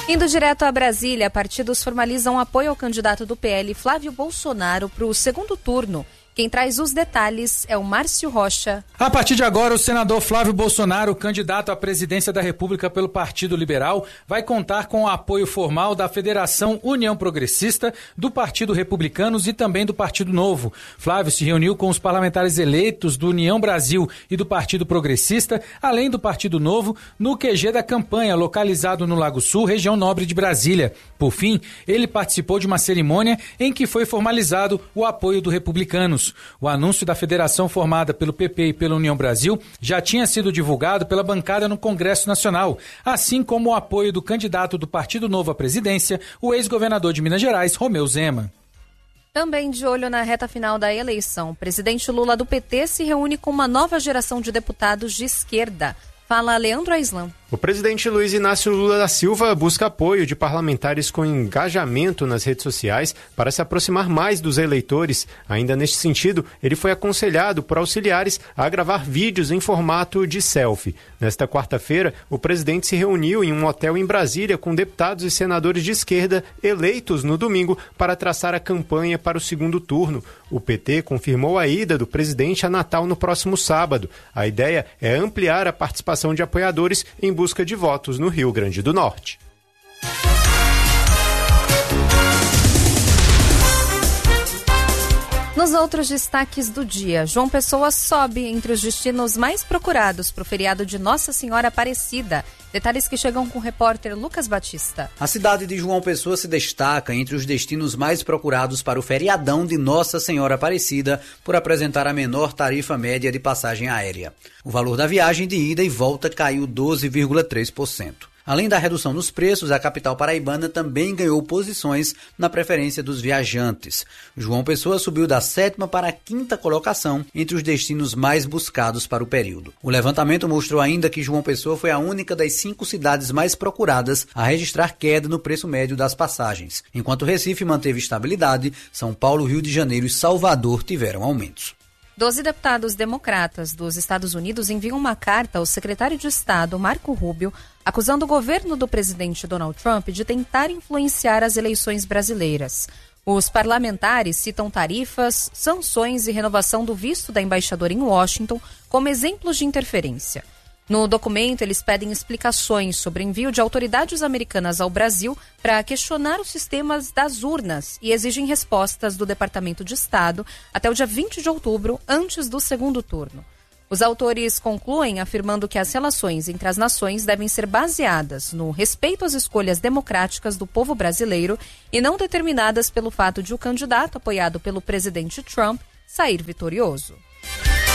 Indo direto a Brasília, partidos formalizam apoio ao candidato do PL, Flávio Bolsonaro, para o segundo turno. Quem traz os detalhes é o Márcio Rocha. A partir de agora, o senador Flávio Bolsonaro, candidato à presidência da República pelo Partido Liberal, vai contar com o apoio formal da Federação União Progressista, do Partido Republicanos e também do Partido Novo. Flávio se reuniu com os parlamentares eleitos do União Brasil e do Partido Progressista, além do Partido Novo, no QG da campanha, localizado no Lago Sul, região nobre de Brasília. Por fim, ele participou de uma cerimônia em que foi formalizado o apoio do Republicanos. O anúncio da federação formada pelo PP e pela União Brasil já tinha sido divulgado pela bancada no Congresso Nacional, assim como o apoio do candidato do Partido Novo à presidência, o ex-governador de Minas Gerais, Romeu Zema. Também de olho na reta final da eleição, o presidente Lula do PT se reúne com uma nova geração de deputados de esquerda. Fala Leandro Aislan. O presidente Luiz Inácio Lula da Silva busca apoio de parlamentares com engajamento nas redes sociais para se aproximar mais dos eleitores. Ainda neste sentido, ele foi aconselhado por auxiliares a gravar vídeos em formato de selfie. Nesta quarta-feira, o presidente se reuniu em um hotel em Brasília com deputados e senadores de esquerda eleitos no domingo para traçar a campanha para o segundo turno. O PT confirmou a ida do presidente a Natal no próximo sábado. A ideia é ampliar a participação de apoiadores em busca de votos no Rio Grande do Norte. Nos outros destaques do dia, João Pessoa sobe entre os destinos mais procurados para o feriado de Nossa Senhora Aparecida. Detalhes que chegam com o repórter Lucas Batista. A cidade de João Pessoa se destaca entre os destinos mais procurados para o feriadão de Nossa Senhora Aparecida por apresentar a menor tarifa média de passagem aérea. O valor da viagem de ida e volta caiu 12,3%. Além da redução nos preços, a capital paraibana também ganhou posições na preferência dos viajantes. João Pessoa subiu da 7ª para a 5ª colocação entre os destinos mais buscados para o período. O levantamento mostrou ainda que João Pessoa foi a única das 5 cidades mais procuradas a registrar queda no preço médio das passagens. Enquanto Recife manteve estabilidade, São Paulo, Rio de Janeiro e Salvador tiveram aumentos. 12 deputados democratas dos Estados Unidos enviam uma carta ao secretário de Estado, Marco Rubio, acusando o governo do presidente Donald Trump de tentar influenciar as eleições brasileiras. Os parlamentares citam tarifas, sanções e renovação do visto da embaixadora em Washington como exemplos de interferência. No documento, eles pedem explicações sobre o envio de autoridades americanas ao Brasil para questionar os sistemas das urnas e exigem respostas do Departamento de Estado até o dia 20 de outubro, antes do segundo turno. Os autores concluem afirmando que as relações entre as nações devem ser baseadas no respeito às escolhas democráticas do povo brasileiro e não determinadas pelo fato de o candidato apoiado pelo presidente Trump sair vitorioso.